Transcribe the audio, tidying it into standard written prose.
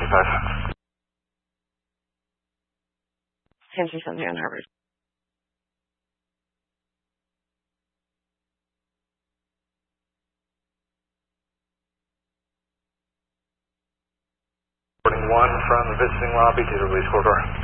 25. Henry something on Harvard. Boarding 1 from the visiting lobby to the release corridor.